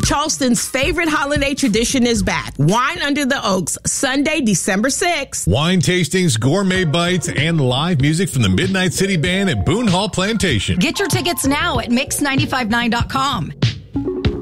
Charleston's favorite holiday tradition is back. Wine Under the Oaks, Sunday, December 6th. Wine tastings, gourmet bites, and live music from the Midnight City Band at Boone Hall Plantation. Get your tickets now at Mix959.com.